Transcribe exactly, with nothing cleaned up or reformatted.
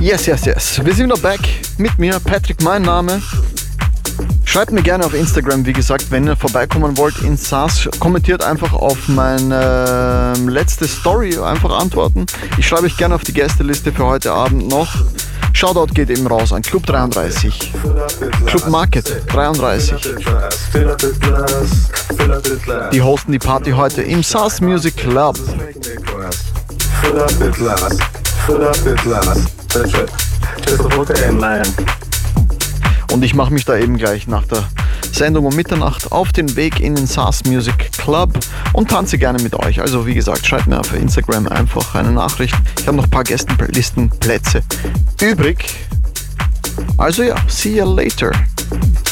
Yes, yes, yes. Wir sind wieder back mit mir, Patrick, mein Name. Schreibt mir gerne auf Instagram, wie gesagt, wenn ihr vorbeikommen wollt in Saas. Kommentiert einfach auf meine äh, letzte Story, einfach antworten. Ich schreibe euch gerne auf die Gästeliste für heute Abend noch. Shoutout geht eben raus an Club dreiunddreißig, Club Market dreiunddreißig. Die hosten die Party heute im Saas Music Club. Und ich mache mich da eben gleich nach der Sendung um Mitternacht auf den Weg in den Saas Music Club und tanze gerne mit euch. Also wie gesagt, schreibt mir auf Instagram einfach eine Nachricht. Ich habe noch ein paar Gästenlistenplätze übrig. Also ja, see you later.